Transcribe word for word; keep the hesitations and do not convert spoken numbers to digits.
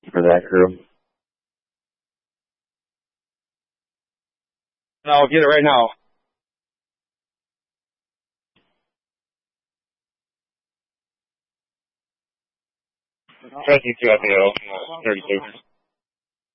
for that crew. No, I'll get it right now. thirty-two, I think, thirty-two.